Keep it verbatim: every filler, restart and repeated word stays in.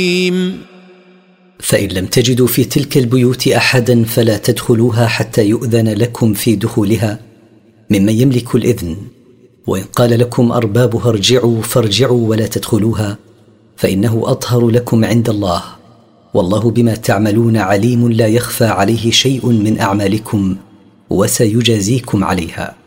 فإن لم تجدوا في تلك البيوت أحدا فلا تدخلوها حتى يؤذن لكم في دخولها ممن يملك الإذن، وإن قال لكم أربابها ارجعوا فارجعوا ولا تدخلوها، فإنه أطهر لكم عند الله، والله بما تعملون عليم لا يخفى عليه شيء من أعمالكم وسيجازيكم عليها.